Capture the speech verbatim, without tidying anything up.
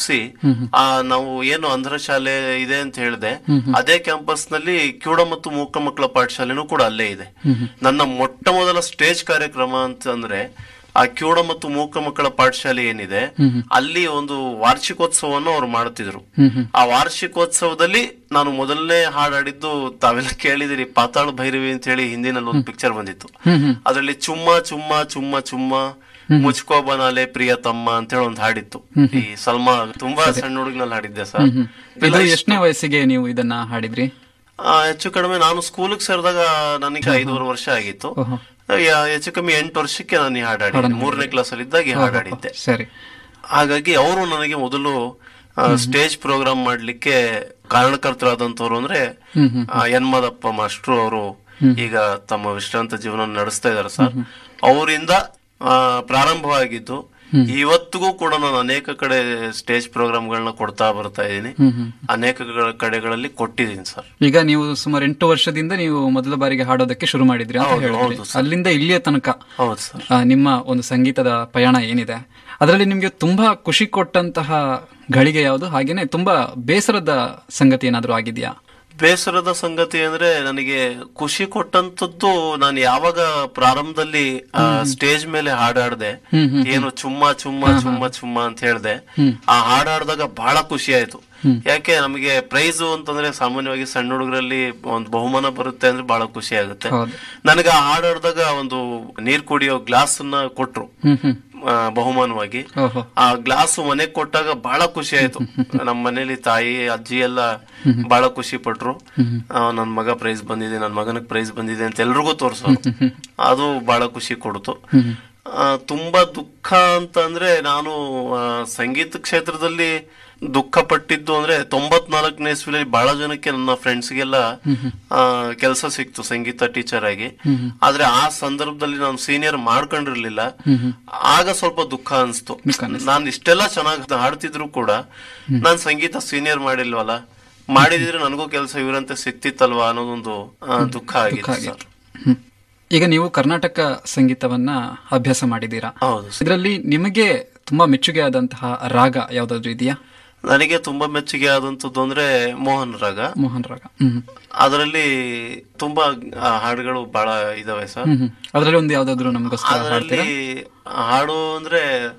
ಒಪ್ಸಿ ಆ ನಾವು ಏನು ಅಂಧರ ಶಾಲೆ ಇದೆ ಅಂತ ಹೇಳಿದೆ, ಅದೇ ಕ್ಯಾಂಪಸ್ ನಲ್ಲಿ ಕಿವುಡ ಮತ್ತು ಮೂಕ ಮಕ್ಕಳ ಪಾಠಶಾಲೆನೂ ಕೂಡ ಅಲ್ಲೇ ಇದೆ. ನನ್ನ ಮೊಟ್ಟ ಮೊದಲ ಸ್ಟೇಜ್ ಕಾರ್ಯಕ್ರಮ ಅಂತಂದ್ರೆ ಆ ಕಿವುಡ ಮತ್ತು ಮೂಕ ಮಕ್ಕಳ ಪಾಠಶಾಲೆ ಏನಿದೆ ಅಲ್ಲಿ ಒಂದು ವಾರ್ಷಿಕೋತ್ಸವವನ್ನು ಅವ್ರು ಮಾಡ್ತಿದ್ರು. ಆ ವಾರ್ಷಿಕೋತ್ಸವದಲ್ಲಿ ನಾನು ಮೊದಲನೇ ಹಾಡಾಡಿದ್ದು ತಾವೆಲ್ಲ ಕೇಳಿದಿರಿ, ಪಾತಾಳ ಭೈರವಿ ಅಂತ ಹೇಳಿ ಹಿಂದಿನಲ್ಲಿ ಒಂದು ಪಿಕ್ಚರ್ ಬಂದಿತ್ತು. ಅದರಲ್ಲಿ ಚುಮ್ಮ ಚುಮ್ಮ ಚುಮ್ಮ ಚುಮ್ಮ ಮುಚ್ಕೋ ಬನಾಲೆ ಪ್ರಿಯ ತಮ್ಮ ಅಂತ ಹೇಳಿ ಒಂದು ಹಾಡಿತ್ತು. ಈ ಸಲ್ಮಾ ತುಂಬಾ ಸಣ್ಣ ಹುಡುಗಿನಲ್ಲಿ ಹಾಡಿದ್ದೆ ಸರ್. ಎಷ್ಟನೇ ವಯಸ್ಸಿಗೆ ನೀವು ಇದನ್ನ ಹಾಡಿದ್ರಿ? ಹೆಚ್ಚು ಕಡಿಮೆ ನಾನು ಸ್ಕೂಲಿಗೆ ಸೇರಿದಾಗ ನನಗೆ ಐದೂವರೆ ವರ್ಷ ಆಗಿತ್ತು. ಹೆಚ್ಚು ಕಮ್ಮಿ ಎಂಟು ವರ್ಷಕ್ಕೆ ನಾನು ಈ ಹಾಡಾಡಿ ಮೂರನೇ ಕ್ಲಾಸ್ ಅಲ್ಲಿ ಇದ್ದಾಗ ಈ ಹಾಡಾಡಿದ್ದೆ. ಸರಿ. ಹಾಗಾಗಿ ಅವರು ನನಗೆ ಮೊದಲು ಸ್ಟೇಜ್ ಪ್ರೋಗ್ರಾಮ್ ಮಾಡ್ಲಿಕ್ಕೆ ಕಾರಣಕರ್ತರಾದಂತವ್ರು ಅಂದ್ರೆ ಯನ್ಮದಪ್ಪ ಮಾಸ್ಟ್ರು. ಅವರು ಈಗ ತಮ್ಮ ವಿಶ್ರಾಂತ ಜೀವನ ನಡೆಸ್ತಾ ಇದಾರೆ ಸರ್. ಅವರಿಂದ ಪ್ರಾರಂಭವಾಗಿದ್ದು ಇವತ್ತಿಗೂ ಕೂಡ ನಾನು ಅನೇಕ ಕಡೆ ಸ್ಟೇಜ್ ಪ್ರೋಗ್ರಾಮ್ಗಳನ್ನ ಕೊಡ್ತಾ ಬರ್ತಾ ಇದ್ದೀನಿ, ಅನೇಕ ಕಡೆಗಳಲ್ಲಿ ಕೊಟ್ಟಿದ್ದೀನಿ ಸರ್. ಈಗ ನೀವು ಸುಮಾರು ಎಂಟು ವರ್ಷದಿಂದ ನೀವು ಮೊದಲ ಬಾರಿಗೆ ಹಾಡೋದಕ್ಕೆ ಶುರು ಮಾಡಿದ್ರಿ ಅಂತ ಹೇಳಿದ್ರಿ. ಅಲ್ಲಿಂದ ಇಲ್ಲಿಯ ತನಕ ನಿಮ್ಮ ಒಂದು ಸಂಗೀತದ ಪಯಣ ಏನಿದೆ, ಅದರಲ್ಲಿ ನಿಮ್ಗೆ ತುಂಬಾ ಖುಷಿ ಕೊಟ್ಟಂತಹ ಗಳಿಗೆ ಯಾವುದು, ಹಾಗೇನೆ ತುಂಬಾ ಬೇಸರದ ಸಂಗತಿ ಏನಾದ್ರೂ ಆಗಿದ್ಯಾ? ಬೇಸರದ ಸಂಗತಿ ಅಂದ್ರೆ ನನಗೆ ಖುಷಿ ಕೊಟ್ಟಂತದ್ದು, ನಾನು ಯಾವಾಗ ಪ್ರಾರಂಭದಲ್ಲಿ ಸ್ಟೇಜ್ ಮೇಲೆ ಹಾಡಾಡ್ದೆ, ಏನು ಚುಮ್ಮ ಚುಮ್ಮ ಚುಮ್ಮ ಚುಮ್ಮ ಅಂತ ಹೇಳ್ದೆ, ಆ ಹಾಡಾಡ್ದಾಗ ಬಹಳ ಖುಷಿ ಆಯ್ತು. ಯಾಕೆ ನಮಗೆ ಪ್ರೈಸ್ ಅಂತಂದ್ರೆ ಸಾಮಾನ್ಯವಾಗಿ ಸಣ್ಣ ಹುಡುಗರಲ್ಲಿ ಒಂದು ಬಹುಮಾನ ಬರುತ್ತೆ ಅಂದ್ರೆ ಬಹಳ ಖುಷಿ ಆಗುತ್ತೆ. ನನಗೆ ಆ ಹಾಡಾಡ್ದಾಗ ಒಂದು ನೀರ್ ಕುಡಿಯೋ ಗ್ಲಾಸ್ ಅನ್ನ ಕೊಟ್ರು ಬಹುಮಾನವಾಗಿ. ಆ ಗ್ಲಾಸ್ ಮನೆಗ್ ಕೊಟ್ಟಾಗ ಬಹಳ ಖುಷಿ ಆಯ್ತು. ನಮ್ಮ ಮನೇಲಿ ತಾಯಿ ಅಜ್ಜಿ ಎಲ್ಲ ಬಹಳ ಖುಷಿ ಪಟ್ರು. ನನ್ ಮಗ ಪ್ರೈಸ್ ಬಂದಿದೆ, ನನ್ ಮಗನಿಗೆ ಪ್ರೈಸ್ ಬಂದಿದೆ ಅಂತ ಎಲ್ರಿಗೂ ತೋರ್ಸೋರು. ಅದು ಬಹಳ ಖುಷಿ ಕೊಡ್ತು. ತುಂಬಾ ದುಃಖ ಅಂತ ಅಂದ್ರೆ ನಾನು ಸಂಗೀತ ಕ್ಷೇತ್ರದಲ್ಲಿ ದುಃಖ ಪಟ್ಟಿದ್ದು ಅಂದ್ರೆ ತೊಂಬತ್ನಾಲ್ಕನೇ ಇಸ್ವಿಲಿ ಬಹಳ ಜನಕ್ಕೆ, ನನ್ನ ಫ್ರೆಂಡ್ಸ್ಗೆಲ್ಲ ಕೆಲಸ ಸಿಕ್ತು ಸಂಗೀತ ಟೀಚರ್ ಆಗಿ. ಆದ್ರೆ ಆ ಸಂದರ್ಭದಲ್ಲಿ ನಾನು ಸೀನಿಯರ್ ಮಾಡ್ಕೊಂಡಿರ್ಲಿಲ್ಲ. ಆಗ ಸ್ವಲ್ಪ ದುಃಖ ಅನ್ಸ್ತು. ನಾನು ಇಷ್ಟೆಲ್ಲ ಚೆನ್ನಾಗಿ ಹಾಡ್ತಿದ್ರು ಕೂಡ ನಾನ್ ಸಂಗೀತ ಸೀನಿಯರ್ ಮಾಡಿಲ್ವಲ್ಲ, ಮಾಡಿದಿದ್ರೆ ನನಗೂ ಕೆಲಸ ಇವರಂತೆ ಸಿಕ್ತಿತ್ತಲ್ವಾ ಅನ್ನೋದೊಂದು ದುಃಖ ಆಗಿತ್ತು ಸರ್. ಈಗ ನೀವು ಕರ್ನಾಟಕ ಸಂಗೀತವನ್ನ ಅಭ್ಯಾಸ ಮಾಡಿದೀರಾ. ಇದರಲ್ಲಿ ನಿಮಗೆ ತುಂಬಾ ಮೆಚ್ಚುಗೆ ಆದಂತಹ ರಾಗ ಯಾವ್ದಾದ್ರು ಇದೆಯಾ? ನನಗೆ ತುಂಬಾ ಮೆಚ್ಚುಗೆ ಆದಂತದ್ದು ಅಂದ್ರೆ ಮೋಹನ್ ರಾಗ. ಮೋಹನ್ ರಾಗ ಅದರಲ್ಲಿ ತುಂಬಾ ಹಾಡುಗಳು ಬಹಳ ಇದಾವೆ ಸರ್. ಅದರಲ್ಲಿ ಒಂದು ಯಾವ್ದಾದ್ರು ನಮಗೋಸ್ಕರ ಹಾಡು ಅಂದ್ರೆ